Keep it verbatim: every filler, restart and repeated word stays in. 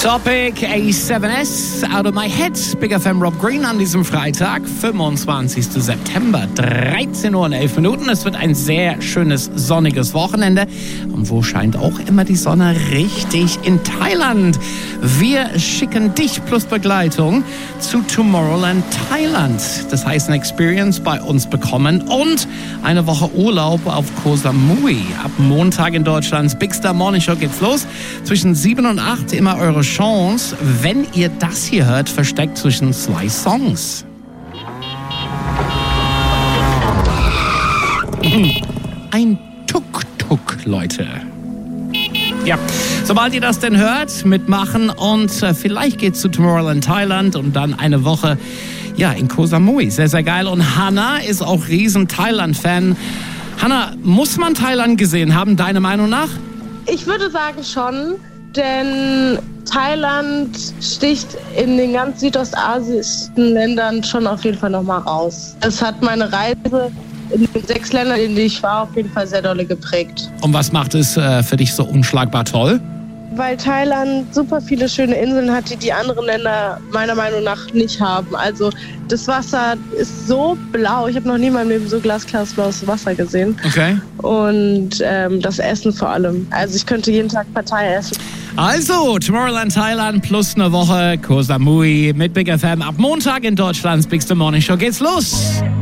Topic A seven S, Out of My Head, Big F M Rob Green an diesem Freitag, fünfundzwanzigsten September, dreizehn Uhr und elf Minuten. Es wird ein sehr schönes, sonniges Wochenende. Und wo scheint auch immer die Sonne? Richtig, in Thailand. Wir schicken dich plus Begleitung zu Tomorrowland Thailand. Das heißt, eine Experience bei uns bekommen und eine Woche Urlaub auf Koh Samui. Ab Montag in Deutschlands Big Star Morning Show geht's los. Zwischen sieben und acht immer eure Chance, wenn ihr das hier hört, versteckt zwischen zwei Songs. Ein Tuk-Tuk, Leute. Ja, sobald ihr das denn hört, mitmachen und äh, vielleicht geht's zu Tomorrowland Thailand und dann eine Woche ja, in Koh Samui. Sehr, sehr geil. Und Hannah ist auch riesen Thailand-Fan. Hannah, muss man Thailand gesehen haben, deiner Meinung nach? Ich würde sagen schon. Denn Thailand sticht in den ganz südostasischen Ländern schon auf jeden Fall nochmal raus. Es hat meine Reise in den sechs Ländern, in denen ich war, auf jeden Fall sehr dolle geprägt. Und was macht es äh, für dich so unschlagbar toll? Weil Thailand super viele schöne Inseln hat, die die anderen Länder meiner Meinung nach nicht haben. Also das Wasser ist so blau. Ich habe noch nie in meinem Leben so glasklars-blaues Wasser gesehen. Okay. Und ähm, das Essen vor allem. Also ich könnte jeden Tag Partei essen. Also, Tomorrowland Thailand plus eine Woche Koh Samui mit Big F M. Ab Montag in Deutschlands Big Star Morning Show geht's los.